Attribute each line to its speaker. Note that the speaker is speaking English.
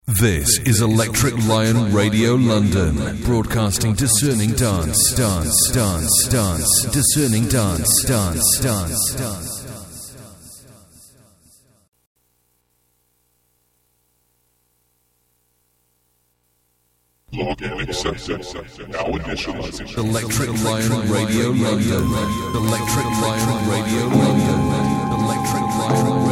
Speaker 1: This is Electric Lion Radio London, broadcasting discerning dance, discerning dance.
Speaker 2: Log in accepted. Now initializing.
Speaker 1: Electric Lion Radio London. Electric Lion Radio London. Electric Lion Radio